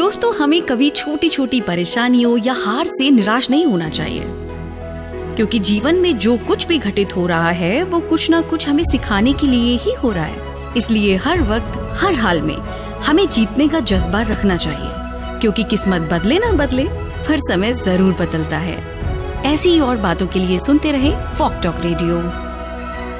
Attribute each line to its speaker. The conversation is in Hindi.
Speaker 1: दोस्तों, हमें कभी छोटी छोटी परेशानियों या हार से निराश नहीं होना चाहिए, क्योंकि जीवन में जो कुछ भी घटित हो रहा है वो कुछ ना कुछ हमें सिखाने के लिए ही हो रहा है। इसलिए हर वक्त हर हाल में हमें जीतने का जज्बा रखना चाहिए, क्योंकि किस्मत बदले ना बदले पर समय जरूर बदलता है। ऐसी और बातों के लिए सुनते रहे वॉक टॉक रेडियो।